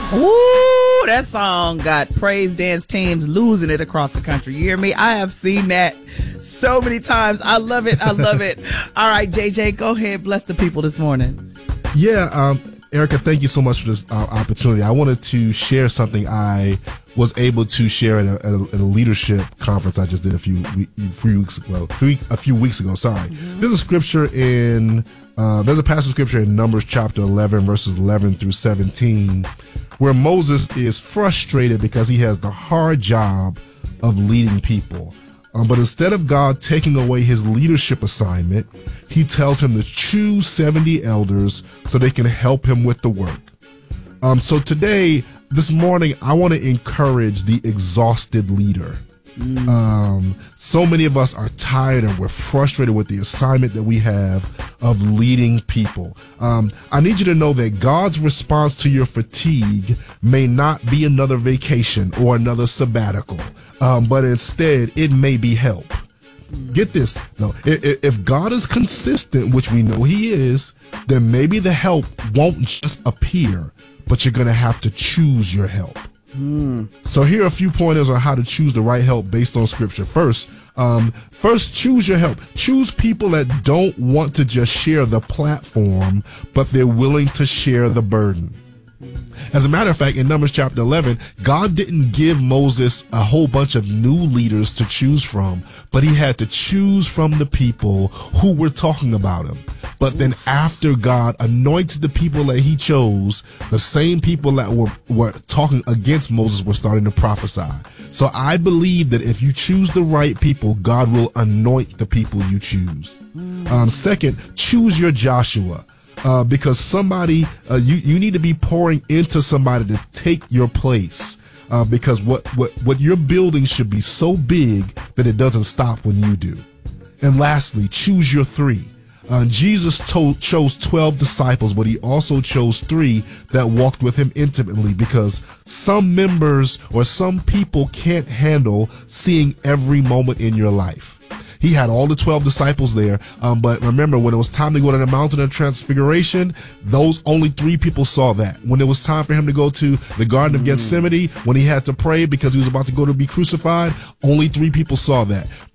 Ooh, that song got praise dance teams losing it across the country. You hear me? I have seen that so many times. I love it. I love it. All right, JJ, go ahead. Bless the people this morning. Yeah, Erica, thank you so much for this opportunity. I wanted to share something I was able to share at a leadership conference I just did a few weeks ago. Sorry. There's a scripture there's a passage of scripture in Numbers chapter 11, verses 11 through 17, where Moses is frustrated because he has the hard job of leading people. But instead of God taking away his leadership assignment, he tells him to choose 70 elders so they can help him with the work. So this morning, I want to encourage the exhausted leader. So many of us are tired and we're frustrated with the assignment that we have of leading people. I need you to know that God's response to your fatigue may not be another vacation or another sabbatical, but instead it may be help. Get this, though. If God is consistent, which we know he is, then maybe the help won't just appear, but you're going to have to choose your help. So here are a few pointers on how to choose the right help based on scripture. First, choose your help. Choose people that don't want to just share the platform, but they're willing to share the burden. As a matter of fact, in Numbers chapter 11, God didn't give Moses a whole bunch of new leaders to choose from, but he had to choose from the people who were talking about him. But then after God anointed the people that he chose, the same people that were talking against Moses were starting to prophesy. So I believe that if you choose the right people, God will anoint the people you choose. Second, choose your Joshua. Because somebody, you need to be pouring into somebody to take your place. Because what you're building should be so big that it doesn't stop when you do. And lastly, choose your three. Jesus chose 12 disciples, but he also chose 3 that walked with him intimately, because some members or some people can't handle seeing every moment in your life. He had all the 12 disciples there, but remember, when it was time to go to the mountain of transfiguration, those only 3 people saw that. When it was time for him to go to the Garden of Gethsemane, when he had to pray because he was about to go to be crucified, only 3 people saw that.